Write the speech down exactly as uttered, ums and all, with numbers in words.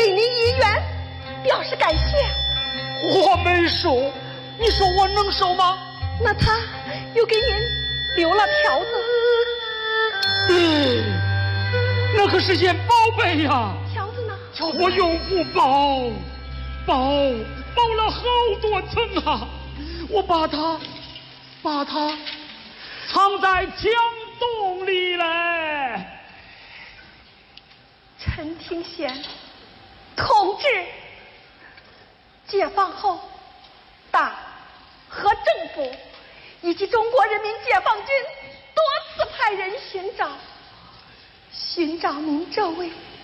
给您一元，表示感谢。 我没收，你说我能收吗？ 那他又给您留了条子。 嗯，那可是件宝贝呀！ 条子呢？ 我用不包，包包了好多层啊！我把它，把它藏在墙洞里嘞。 陈廷贤同志，解放后，党和政府以及中国人民解放军多次派人寻找，寻找您这位